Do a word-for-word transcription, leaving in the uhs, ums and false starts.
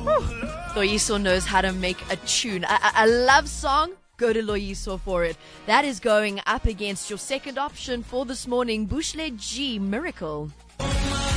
Loyiso knows how to make a tune. A, a, a love song? Go to Loyiso for it. That is going up against your second option for this morning, Bushle G, Miracle.